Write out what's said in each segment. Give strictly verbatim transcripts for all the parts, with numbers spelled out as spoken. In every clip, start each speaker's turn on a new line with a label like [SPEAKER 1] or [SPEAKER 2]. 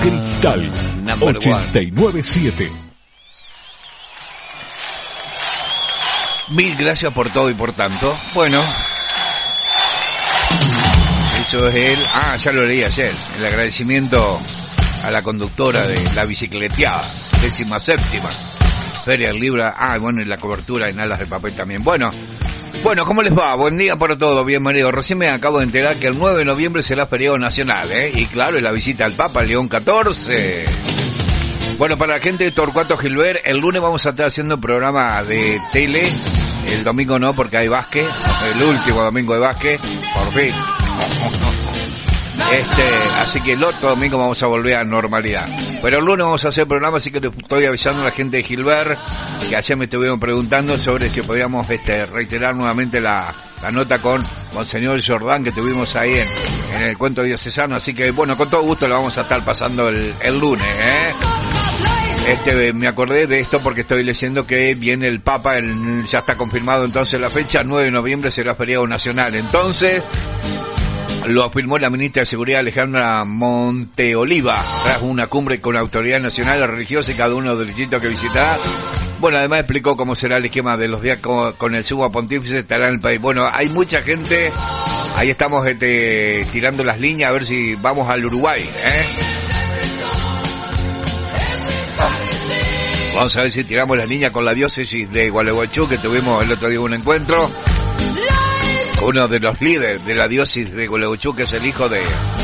[SPEAKER 1] Cristal ochenta y nueve punto siete.
[SPEAKER 2] Mil gracias por todo y por tanto. Bueno, eso es el... Ah, ya lo leí ayer. El agradecimiento a la conductora de La Bicicleteada, décima séptima Feria del Libro. Ah, bueno, y la cobertura en Alas de Papel también. Bueno, bueno, ¿cómo les va? Buen día para todos, bienvenidos. Recién me acabo de enterar que el nueve de noviembre será feriado nacional, ¿eh? Y claro, es la visita al Papa, León catorce. Bueno, para la gente de Torcuato Gilbert, el lunes vamos a estar haciendo programa de tele. El domingo no, porque hay básquet. El último domingo de básquet, por fin. Este, así que el otro domingo vamos a volver a normalidad. Pero el lunes vamos a hacer programa, así que le estoy avisando a la gente de Gilbert, que ayer me estuvieron preguntando sobre si podíamos este, reiterar nuevamente la, la nota con Monseñor Jordán que tuvimos ahí en, en el cuento diocesano. Así que bueno, con todo gusto lo vamos a estar pasando el, el lunes, ¿eh? Este, me acordé de esto porque estoy leyendo que viene el Papa, el, ya está confirmado entonces la fecha, nueve de noviembre será feriado nacional. Entonces, lo afirmó la ministra de Seguridad Alejandra Monteoliva, tras una cumbre con la autoridad nacional religiosa y cada uno de los distritos que visitará. Bueno, además explicó cómo será el esquema de los días con, con el sumo pontífice, estará en el país. Bueno, hay mucha gente, ahí estamos este, tirando las líneas a ver si vamos al Uruguay, ¿eh? Vamos a ver si tiramos la línea con la diócesis de Gualeguaychú, que tuvimos el otro día un encuentro. Uno de los líderes de la diócesis de Gualeguaychú, que es el hijo de,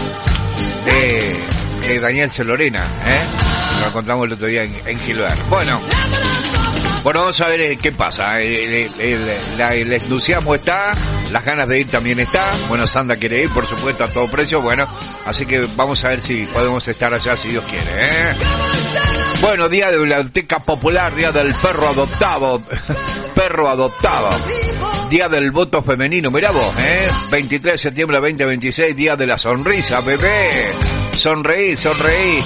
[SPEAKER 2] de, de Daniel Celorena, ¿eh? Lo encontramos el otro día en, en Gilbert. Bueno, bueno, vamos a ver eh, qué pasa. El, el, el, la, el entusiasmo está, las ganas de ir también está. Bueno, Sandra quiere ir, por supuesto, a todo precio. Bueno, así que vamos a ver si podemos estar allá, si Dios quiere, ¿eh? Bueno, día de la Biblioteca Popular, día del perro adoptado, perro adoptado, día del voto femenino, mirá vos, ¿eh? veintitrés de septiembre veinte veintiséis, día de la sonrisa, bebé, sonreí, sonreí.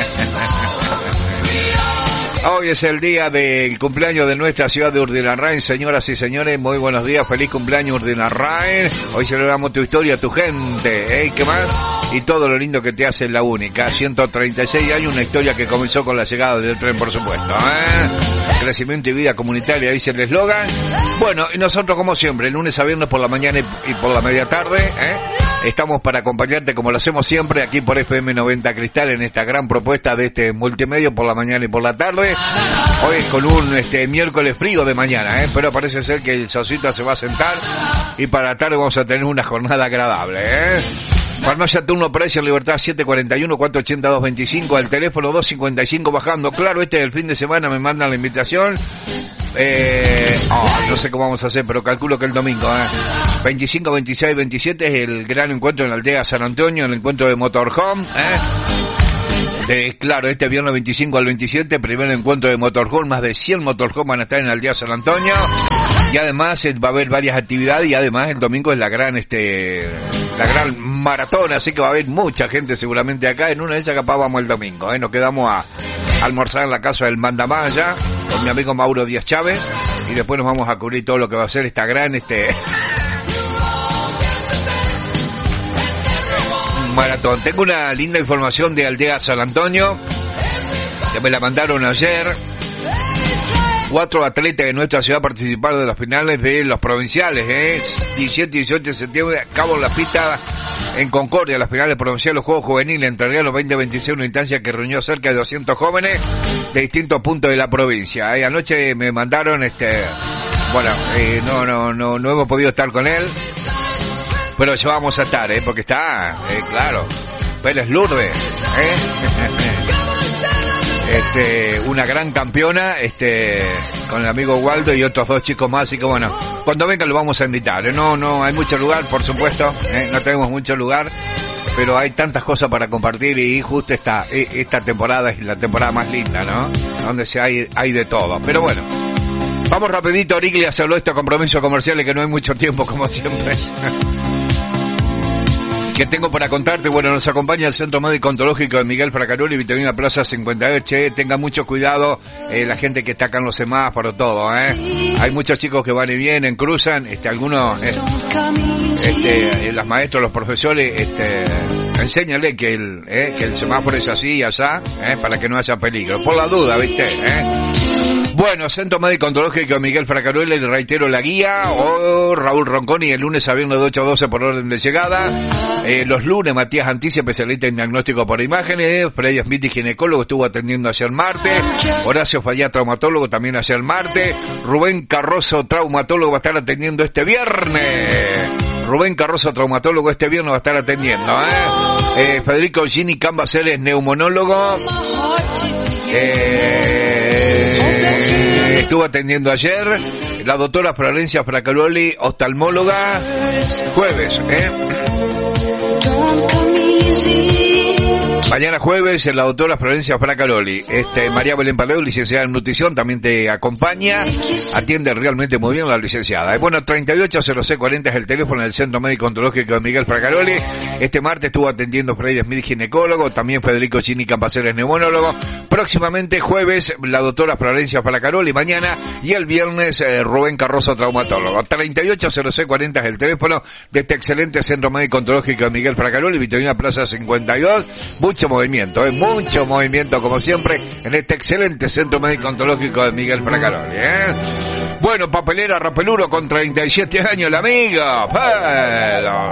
[SPEAKER 2] Hoy es el día del cumpleaños de nuestra ciudad de Urdinarrain. Señoras y señores, muy buenos días, feliz cumpleaños Urdinarrain. Hoy celebramos tu historia, tu gente, ¿eh? ¿Qué más? Y todo lo lindo que te hace la única. ciento treinta y seis años, una historia que comenzó con la llegada del tren, por supuesto, ¿eh? Crecimiento y vida comunitaria, dice el eslogan. Bueno, y nosotros como siempre, lunes a viernes por la mañana y por la media tarde, ¿eh? Estamos para acompañarte como lo hacemos siempre aquí por F M noventa Cristal en esta gran propuesta de este multimedio por la mañana y por la tarde. Hoy con un este miércoles frío de mañana, ¿eh? Pero parece ser que el solcito se va a sentar y para la tarde vamos a tener una jornada agradable, ¿eh? Farmacia Turno Precio Libertad siete cuarenta y uno, cuatrocientos ochenta y dos veinticinco, al teléfono dos cincuenta y cinco bajando. Claro, este es el fin de semana, me mandan la invitación. Eh, oh, no sé cómo vamos a hacer, pero calculo que el domingo, ¿eh? veinticinco, veintiséis, veintisiete es el gran encuentro en la aldea San Antonio, el encuentro de Motorhome, ¿eh? De, claro, este viernes veinticinco al veintisiete, primer encuentro de Motorhome, más de cien Motorhome van a estar en la aldea San Antonio. Y además eh, va a haber varias actividades y además el domingo es la gran este la gran maratón, así que va a haber mucha gente seguramente acá. En una de esas capaz vamos el domingo, ¿eh? Nos quedamos a, a almorzar en la casa del Mandamaya con mi amigo Mauro Díaz Chávez y después nos vamos a cubrir todo lo que va a ser esta gran este maratón. Tengo una linda información de Aldea San Antonio que me la mandaron ayer. Cuatro atletas de nuestra ciudad participaron de las finales de los provinciales, ¿eh? diecisiete y dieciocho de septiembre, acabo la pista en Concordia, las finales provinciales de los Juegos Juveniles Entre Ríos veinte veintiséis, una instancia que reunió cerca de doscientos jóvenes de distintos puntos de la provincia. ¿eh? Anoche me mandaron, este, bueno, eh, no, no, no, no hemos podido estar con él, pero ya vamos a estar, ¿eh? Porque está, eh, claro, Pérez Lourdes, ¿eh? Este, una gran campeona, este, con el amigo Waldo y otros dos chicos más, así que bueno, cuando venga lo vamos a invitar, ¿eh? No, no, hay mucho lugar, por supuesto, ¿eh? No tenemos mucho lugar, pero hay tantas cosas para compartir y justo esta, esta temporada es la temporada más linda, ¿no? Donde se hay, hay de todo, pero bueno. Vamos rapidito, Origlia se habló de estos compromisos comerciales que no hay mucho tiempo, como siempre. ¿Qué tengo para contarte? Bueno, nos acompaña el Centro Médico Ontológico de Miguel Fracaroli, Vitamina Plaza cincuenta y ocho. Tenga mucho cuidado, eh, la gente que está acá en los semáforos, todo, ¿eh? Hay muchos chicos que van y vienen, cruzan, este, algunos, eh, este, eh, los maestros, los profesores, este, Enséñale que el, eh, que el semáforo es así y allá, eh, para que no haya peligro. Por la duda, ¿viste? ¿Eh? Bueno, Centro Médico Ontológico Miguel Fracaruela, le reitero la guía, o Raúl Ronconi, el lunes a viernes de ocho a doce por orden de llegada. Eh, los lunes, Matías Anticia, especialista en diagnóstico por imágenes. Freddy Smith, ginecólogo, estuvo atendiendo ayer martes. Horacio Fallá, traumatólogo, también ayer martes. Rubén Carrozo, traumatólogo, va a estar atendiendo este viernes. Rubén Carrozo, traumatólogo, este viernes va a estar atendiendo, ¿eh? eh Federico Gini Cambaceres, neumonólogo. Eh, estuvo atendiendo ayer. La doctora Florencia Fracaroli, oftalmóloga, jueves, ¿eh? Mañana jueves, la doctora Florencia Fracaroli. Este, María Belén Paleo, licenciada en nutrición, también te acompaña. Atiende realmente muy bien la licenciada. Bueno, treinta y ocho cero seis cuarenta es el teléfono del Centro Médico Ontológico de Miguel Fracaroli. Este martes estuvo atendiendo Freddy Smith, ginecólogo, también Federico Chini Campaceres, neumonólogo. Próximamente jueves, la doctora Florencia Fracaroli, mañana, y el viernes, eh, Rubén Carrozo, traumatólogo. treinta y ocho cero seis cuarenta es el teléfono de este excelente Centro Médico Ontológico de Miguel Fracaroli, Victorina Plaza cincuenta y dos. Mucho movimiento, eh, mucho movimiento como siempre en este excelente Centro Médico Ontológico de Miguel Fracaroli, eh. Bueno, papelera Rapeluro con treinta y siete años, el amigo. Pero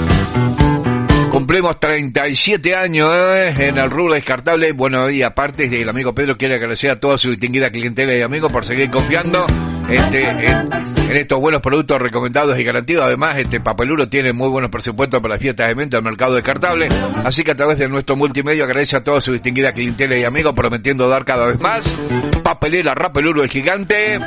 [SPEAKER 2] cumplimos treinta y siete años eh, en el rubro descartable. Bueno, y aparte el amigo Pedro quiere agradecer a toda su distinguida clientela y amigos por seguir confiando este, en, en estos buenos productos recomendados y garantidos. Además, este Papeluro tiene muy buenos presupuestos para las fiestas de venta del mercado descartable. Así que a través de nuestro multimedia agradece a toda su distinguida clientela y amigos, prometiendo dar cada vez más. Papelera Rapeluro, el gigante.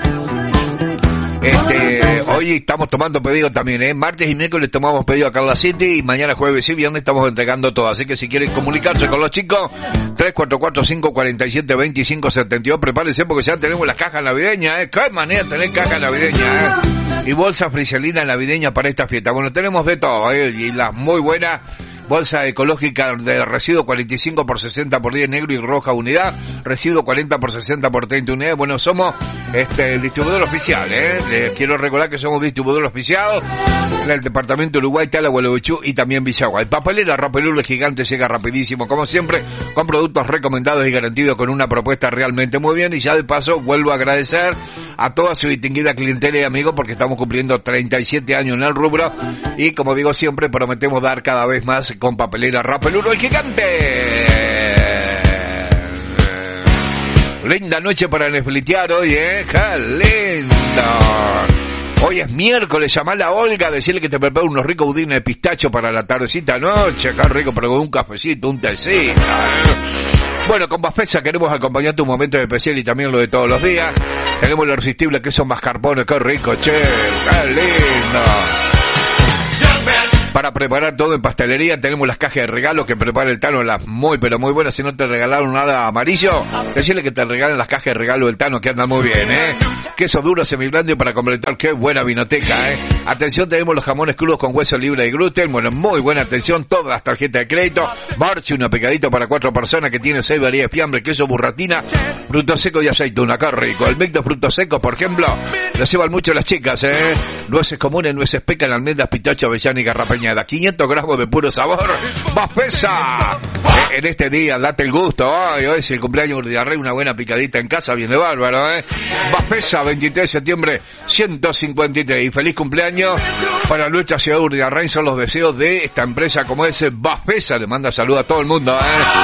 [SPEAKER 2] Este, hoy estamos tomando pedido también, ¿eh? Martes y miércoles tomamos pedido a Carla City y mañana jueves y viernes estamos entregando todo. Así que si quieren comunicarse con los chicos, tres cuatro cuatro cinco cuatro siete dos cinco siete dos, prepárense porque ya tenemos las cajas navideñas, ¿eh? Qué manera de tener cajas navideñas, ¿eh? Y bolsa friselina navideña para esta fiesta. Bueno, tenemos de todo, ¿eh? Y las muy buenas. Bolsa ecológica de residuo cuarenta y cinco por sesenta por diez, negro y roja unidad, residuo cuarenta por sesenta por treinta unidades. Bueno, somos este el distribuidor oficial, ¿eh? Les quiero recordar que somos distribuidor oficial en el departamento de Uruguay, Tala, Gualeguaychú y también Villagua. El papelera Rapeluro, el gigante, llega rapidísimo, como siempre, con productos recomendados y garantidos, con una propuesta realmente muy bien. Y ya de paso vuelvo a agradecer a toda su distinguida clientela y amigos porque estamos cumpliendo treinta y siete años en el rubro y, como digo siempre, prometemos dar cada vez más con papelera Rapeluro, el gigante. Linda noche para neflitear hoy, ¿eh? ¡Qué lindo! Hoy es miércoles, llamala a Olga, decirle que te prepara unos ricos budines de pistacho para la tardecita noche. Qué rico, pero con un cafecito, un tecito, ¿eh? Bueno, con Bafesa queremos acompañarte un momento especial y también lo de todos los días. Tenemos el irresistible queso mascarpone, qué rico, che, qué lindo. Para preparar todo en pastelería tenemos las cajas de regalo que prepara el Tano, las muy pero muy buenas. Si no te regalaron nada amarillo, decirle que te regalen las cajas de regalo del Tano, que andan muy bien, ¿eh? Queso duro, semiblando para completar, qué buena vinoteca, ¿eh? Atención, tenemos los jamones crudos con hueso libre de gluten. Bueno, muy buena atención, todas las tarjetas de crédito. Marchi, una picadito para cuatro personas que tiene seis variedades de fiambre, queso burratina, frutos secos y aceituna, qué rico. El mix de frutos secos, por ejemplo, lo llevan mucho las chicas, ¿eh? Nueces comunes, nueces pecan, almendras, pistacho, avellana y garrapaña. quinientos gramos de puro sabor. Bafesa. Eh, en este día, date el gusto. Ay, hoy es el cumpleaños de Arrey, una buena picadita en casa, viene bárbaro, ¿eh? Bafesa, veintitrés de septiembre, ciento cincuenta y tres. Y feliz cumpleaños para nuestra ciudad de Urdiarrain. Son los deseos de esta empresa como es Bafesa. Le manda saludos a todo el mundo, ¿eh?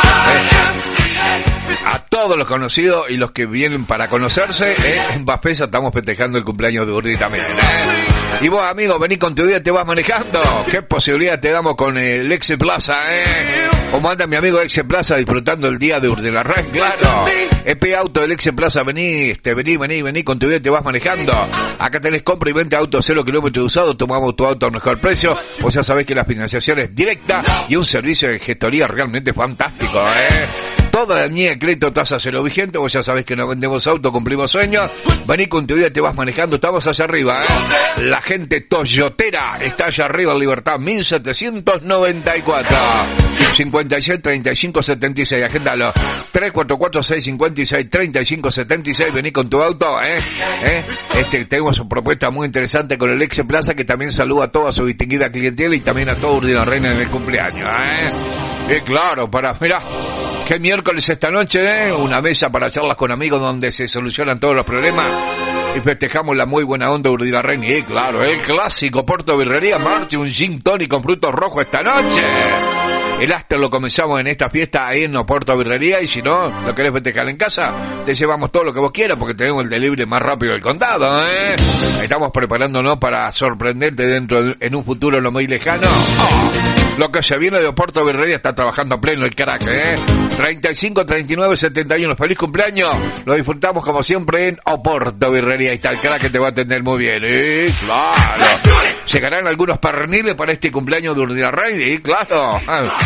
[SPEAKER 2] eh. A todos los conocidos y los que vienen para conocerse, ¿eh? En Bafesa estamos festejando el cumpleaños de Urdi también, ¿eh? Y vos, amigo, vení con tu día, te vas manejando. ¿Qué posibilidad te damos con el Exe Plaza, eh? ¿Cómo anda mi amigo Exe Plaza disfrutando el día de Urdiarrain? Claro. E P Auto del Exe Plaza, vení, este, vení, vení, vení con tu día, te vas manejando. Acá tenés compra y venta auto cero kilómetros usado, tomamos tu auto a mejor precio. Vos ya sabés que la financiación es directa y un servicio de gestoría realmente fantástico, eh. Toda la línea de crédito, tasa cero vigente. Vos ya sabés que no vendemos auto, cumplimos sueños. Vení con tu vida, te vas manejando. Estamos allá arriba, ¿eh? La gente toyotera está allá arriba en Libertad mil setecientos noventa y cuatro. cincuenta y seis, treinta y cinco, setenta y seis. Agéndalo. tres cuatro cuatro, seis cinco seis, treinta y cinco, setenta y seis. Vení con tu auto, ¿eh? ¿Eh? Este, tenemos una propuesta muy interesante con el Exe Plaza, que también saluda a toda su distinguida clientela y también a todo Urdina Reina en el cumpleaños, ¿eh? Y claro, para, mirá, qué miércoles esta noche, ¿eh? Una mesa para charlas con amigos donde se solucionan todos los problemas y festejamos la muy buena onda Urdina Reina. Y claro, el clásico Porto Birrería, marche un gin tonic con frutos rojos esta noche. El after lo comenzamos en esta fiesta ahí en Oporto Birrería, y si no, lo querés festejar en casa, te llevamos todo lo que vos quieras porque tenemos el delivery más rápido del condado, ¿eh? Estamos preparándonos para sorprenderte dentro de, en un futuro no muy lejano. Oh, lo que se viene de Oporto Birrería está trabajando a pleno el crack, ¿eh? treinta y cinco, treinta y nueve, setenta y uno. Feliz cumpleaños. Lo disfrutamos como siempre en Oporto Birrería. Ahí está el crack que te va a atender muy bien, ¿eh? Claro. Llegarán algunos perniles para este cumpleaños de Urdina Reina, ¿eh? Claro.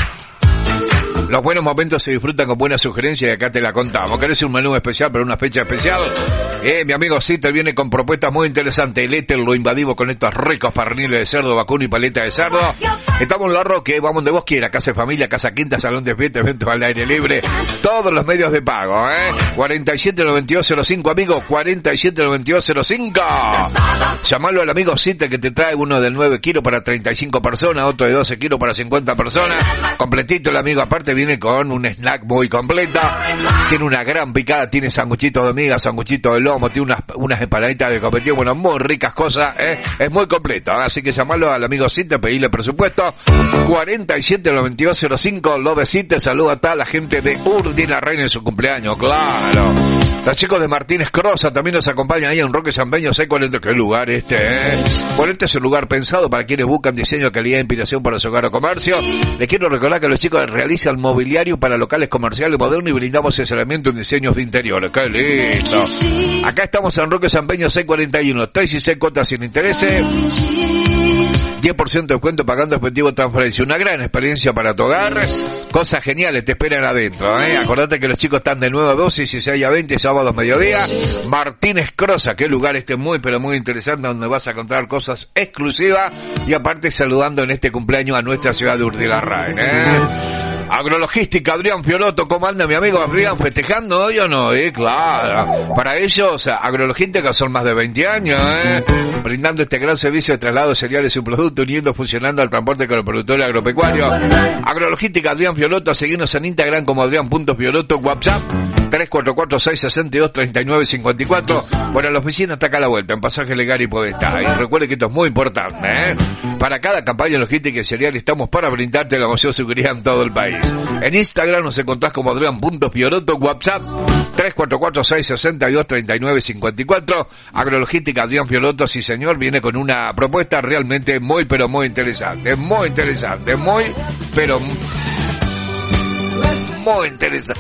[SPEAKER 2] Los buenos momentos se disfrutan con buenas sugerencias y acá te la contamos. ¿Querés un menú especial para una fecha especial? Eh, mi amigo Citter viene con propuestas muy interesantes. El éter lo invadimos con estos ricos perniles de cerdo, vacuno y paleta de cerdo. Estamos en La Roque, vamos donde vos quieras. Casa de familia, casa quinta, salón de fiesta, eventos al aire libre. Todos los medios de pago, ¿eh? cuarenta y siete noventa y dos cero cinco, amigo. cuarenta y siete noventa y dos cero cinco. Llamalo al amigo Citter que te trae uno de nueve kilos para treinta y cinco personas, otro de doce kilos para cincuenta personas. Completito el amigo, aparte viene con un snack muy completo, tiene una gran picada, tiene sanguchitos de miga, sanguchitos de lomo, tiene unas, unas empanaditas de copetito, bueno, muy ricas cosas, ¿eh? Es muy completo, ¿eh? Así que llamalo al amigo Citter, pedirle presupuesto, cuarenta y siete noventa y dos cero cinco, lo de Citter. Saluda a toda la gente de Urdina Reina en su cumpleaños, claro. Los chicos de Martínez Crosa también nos acompañan ahí en Roque Zambeño, sé cuál es, qué lugar este, ¿eh? Bueno, este es un lugar pensado para quienes buscan diseño, calidad e inspiración para su hogar o comercio. Les quiero recordar que los chicos realizan mobiliario para locales comerciales modernos y brindamos asesoramiento en diseños de interiores. ¡Qué lindo! Acá estamos en Roque Zambeño seiscientos cuarenta y uno, tres y seis cuotas sin intereses, diez por ciento de descuento pagando efectivo de transferencia. Una gran experiencia para tu hogar. Cosas geniales te esperan adentro, ¿eh? Acordate que los chicos están de nueve a doce, dieciséis a veinte, sábados mediodía. Martínez Crosa, qué lugar este muy, pero muy interesante, donde vas a encontrar cosas exclusivas y aparte saludando en este cumpleaños a nuestra ciudad de Urdina Reina, ¿eh? Agrologística, Adrián Fiorotto, ¿cómo anda mi amigo Adrián? ¿Festejando hoy o no? Eh, claro. Para ellos, Agrologística son más de veinte años, ¿eh? Brindando este gran servicio de traslado de cereales y un producto, uniendo, funcionando al transporte con el productor agropecuario. Agrologística, Adrián Fiorotto, seguirnos en Instagram como Adrián.Fiorotto, WhatsApp tres cuatro cuatro, seis seis dos, tres nueve cinco cuatro. Bueno, la oficina está acá a la vuelta, en Pasaje Legal y Podestá. Y recuerde que esto es muy importante, ¿eh? Para cada campaña logística y cereal estamos para brindarte la mayor seguridad en todo el país. En Instagram nos encontrás como Adrián.Fiorotto, WhatsApp tres cuatro cuatro, seis seis dos, tres nueve cinco cuatro. Agrologística Adrián Fiorotto, sí señor, viene con una propuesta realmente muy, pero muy interesante. Muy interesante, muy, pero muy interesante.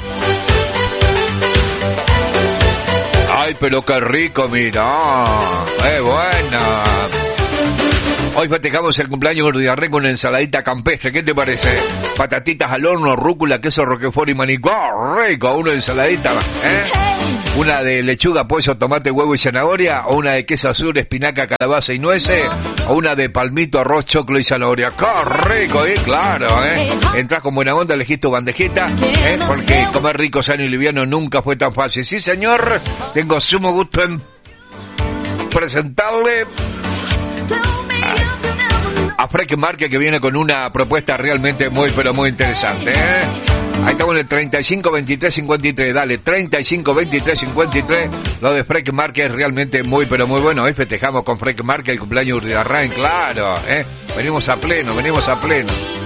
[SPEAKER 2] Ay, pero qué rico, mira. ¡Eh, bueno! Hoy festejamos el cumpleaños de Urdina Reina con una ensaladita campestre. ¿Qué te parece? Patatitas al horno, rúcula, queso roquefort y maní. ¡Oh, rico! Una ensaladita, ¿eh? Una de lechuga, pollo, tomate, huevo y zanahoria. O una de queso azul, espinaca, calabaza y nueces. O una de palmito, arroz, choclo y zanahoria. ¡Qué rico! ¿Eh? Claro, ¿eh? Entrás con buena onda, elegís tu bandejita, ¿eh? Porque comer rico, sano y liviano nunca fue tan fácil. Sí, señor. Tengo sumo gusto en presentarle a Freck Market, que viene con una propuesta realmente muy, pero muy interesante, ¿eh? Ahí estamos en el treinta y cinco veintitrés cincuenta y tres, dale, treinta y cinco veintitrés cincuenta y tres, lo de Freck Market es realmente muy, pero muy bueno. Hoy festejamos con Freck Market el cumpleaños de Urdina Reina, claro, ¿eh? Venimos a pleno, venimos a pleno.